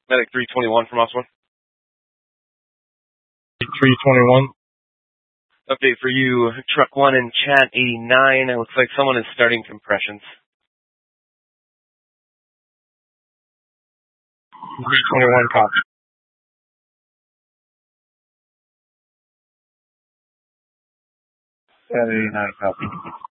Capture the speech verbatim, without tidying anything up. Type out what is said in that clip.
Medic three twenty-one from Osborne. three twenty-one. Update for you, truck one in chat eighty-nine. It looks like someone is starting compressions. three twenty-one copy. Chat eighty-nine copy.